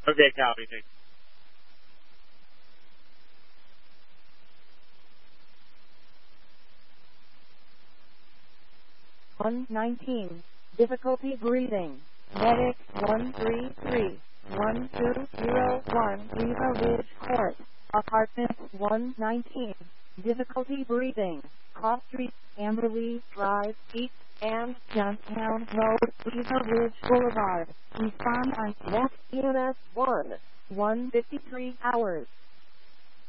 Okay, copy. Thanks. 119. Difficulty breathing. Medic 133. 1201 Riva Ridge Court. Apartment 119. Difficulty breathing. Cross Street, Amberley Drive, East and Downtown Road, Riva Ridge Boulevard. Respond on next EMS 1. 1:53 hours.